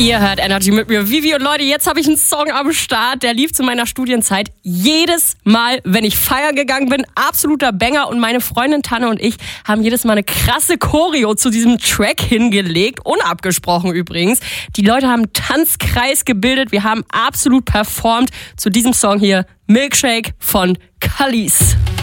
Ihr hört Energy mit mir, Vivi. Und Leute, jetzt habe ich einen Song am Start, der lief zu meiner Studienzeit jedes Mal, wenn ich feiern gegangen bin. Absoluter Banger. Und meine Freundin Tanne und ich haben jedes Mal eine krasse Choreo zu diesem Track hingelegt. Unabgesprochen übrigens. Die Leute haben einen Tanzkreis gebildet. Wir haben absolut performt zu diesem Song hier. Milkshake von Khalees.